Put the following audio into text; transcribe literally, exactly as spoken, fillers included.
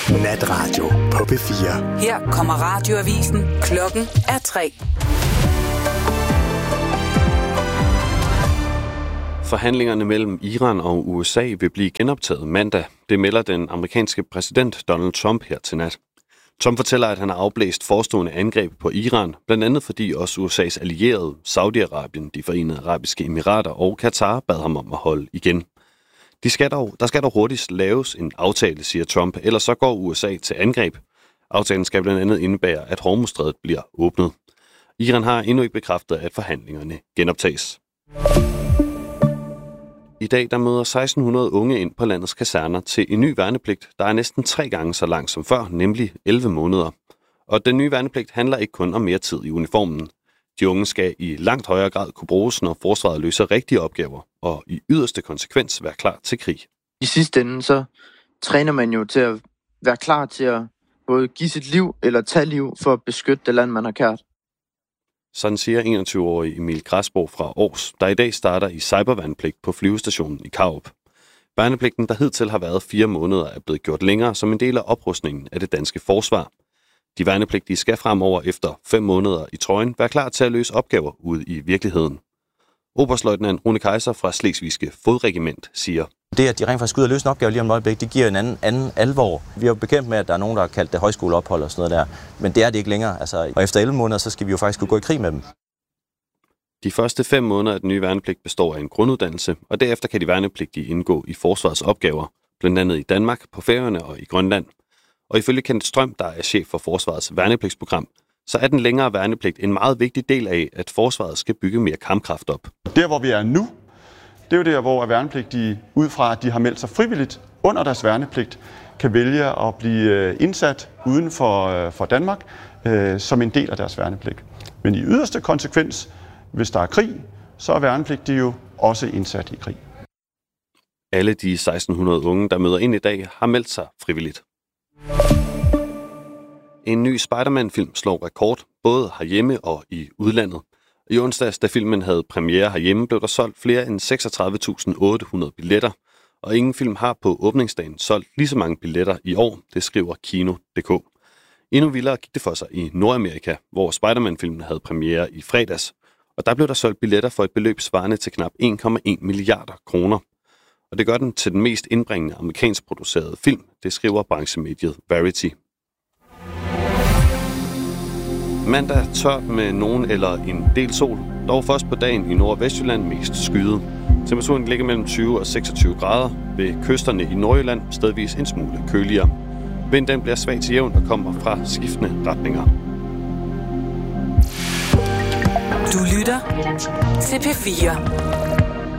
Natradio på P fire. Her kommer radioavisen. Klokken er tre. Forhandlingerne mellem Iran og U S A vil blive genoptaget mandag. Det melder den amerikanske præsident Donald Trump her til nat. Trump fortæller, at han har afblæst forestående angreb på Iran, blandt andet fordi også U S A's allierede, Saudi-Arabien, de Forenede Arabiske Emirater og Katar bad ham om at holde igen. De skal dog, der skal dog hurtigst laves en aftale, siger Trump, ellers så går U S A til angreb. Aftalen skal blandt andet indebære, at Hormuzstrædet bliver åbnet. Iran har endnu ikke bekræftet, at forhandlingerne genoptages. I dag der møder seksten hundrede unge ind på landets kaserner til en ny værnepligt, der er næsten tre gange så lang som før, nemlig elleve måneder. Og den nye værnepligt handler ikke kun om mere tid i uniformen. De unge skal i langt højere grad kunne bruges, når forsvaret løser rigtige opgaver, og i yderste konsekvens være klar til krig. I sidste ende så træner man jo til at være klar til at både give sit liv eller tage liv for at beskytte det land, man har kært. Sådan siger enogtyve-årige Emil Græsborg fra Aarhus, der i dag starter i cyberværnepligt på flyvestationen i Karup. Værnepligten, der hidtil har været fire måneder, er blevet gjort længere som en del af oprustningen af det danske forsvar. De værnepligtige skal fremover efter fem måneder i trøjen være klar til at løse opgaver ude i virkeligheden. Oberstløjtnant Rune Kaiser fra Slesvigske Fodregiment siger: Det, at de rent faktisk ud og løse en opgave lige om et øjeblik, det giver en anden, anden alvor. Vi er jo bekendt med, at der er nogen, der har kaldt det højskoleophold og sådan noget der, men det er det ikke længere. Altså, og efter elleve måneder, så skal vi jo faktisk kunne gå i krig med dem. De første fem måneder af den nye værnepligt består af en grunduddannelse, og derefter kan de værnepligtige indgå i forsvarets opgaver, blandt andet i Danmark, på Færøerne og i Grønland. Og ifølge Kenneth Strøm, der er chef for forsvarets værnepligtsprogram, så er den længere værnepligt en meget vigtig del af, at forsvaret skal bygge mere kampkraft op. Der, hvor vi er nu, det er jo der, hvor værnepligtige, ud fra at de har meldt sig frivilligt under deres værnepligt, kan vælge at blive indsat uden for, for Danmark øh, som en del af deres værnepligt. Men i yderste konsekvens, hvis der er krig, så er værnepligtige jo også indsat i krig. Alle de seksten hundrede unge, der møder ind i dag, har meldt sig frivilligt. En ny Spider-Man-film slår rekord, både herhjemme og i udlandet. I onsdags, da filmen havde premiere herhjemme, blev der solgt flere end seksogtredive tusind otte hundrede billetter, og ingen film har på åbningsdagen solgt lige så mange billetter i år, det skriver Kino punktum d k. Endnu vildere gik det for sig i Nordamerika, hvor Spider-Man-filmen havde premiere i fredags, og der blev der solgt billetter for et beløb svarende til knap en komma en milliarder kroner. Og det gør den til den mest indbringende amerikansk producerede film, det skriver branchemediet Variety. Mandag tørt med nogen eller en del sol, dog først på dagen i Nord- og Vestjylland mest skyet. Temperaturen ligger mellem tyve og seksogtyve grader, ved kysterne i Nordjylland stedvis en smule køligere. Vinden bliver svag til jævn og kommer fra skiftende retninger. Du lytter til P fire.